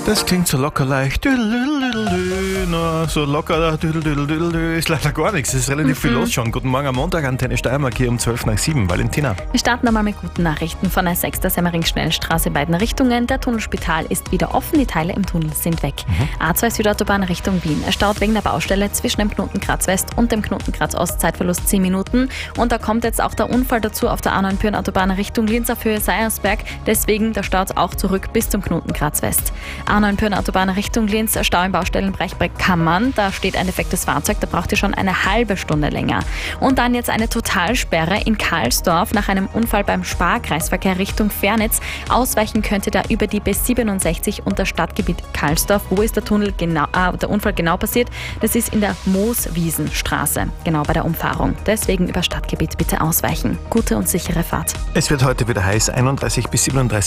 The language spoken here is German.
Das klingt so locker leicht. Na, so locker ist leider gar nichts. Es ist relativ viel los schon. Guten Morgen am Montag, Antenne Steiermark hier um 6:12. Valentina. Wir starten einmal mit guten Nachrichten von der 6. Semmering-Schnellstraße in beiden Richtungen. Der Tunnelspital ist wieder offen, die Teile im Tunnel sind weg. A2 Südautobahn Richtung Wien. Es staut wegen der Baustelle zwischen dem Knoten Graz West und dem Knoten Graz Ost, Zeitverlust 10 Minuten. Und da kommt jetzt auch der Unfall dazu auf der A9 Pyrenautobahn Richtung Linz auf Höhe Seiersberg. Deswegen der Stau auch zurück bis zum Knoten Graz West. A9 Pyrenautobahn Richtung Linz, Stau im Baustellenbereich bei Kammern. Da steht ein defektes Fahrzeug, da braucht ihr schon eine halbe Stunde länger. Und dann jetzt eine Totalsperre in Karlsdorf nach einem Unfall beim Sparkreisverkehr Richtung Fernitz. Ausweichen könnt ihr da über die B67 und das Stadtgebiet Karlsdorf. Wo ist der Unfall genau passiert? Das ist in der Mooswiesenstraße, genau bei der Umfahrung. Deswegen über Stadtgebiet bitte ausweichen. Gute und sichere Fahrt. Es wird heute wieder heiß, 31 bis 37